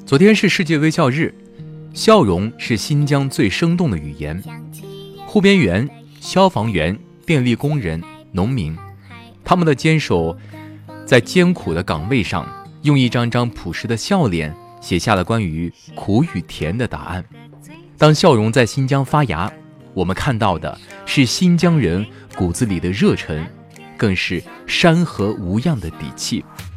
昨天是世界微笑日，笑容是新疆最生动的语言。护边员、消防员、电力工人、农民，他们的坚守在艰苦的岗位上，用一张张朴实的笑脸写下了关于苦与甜的答案。当笑容在新疆发芽，我们看到的是新疆人骨子里的热忱，更是山河无恙的底气。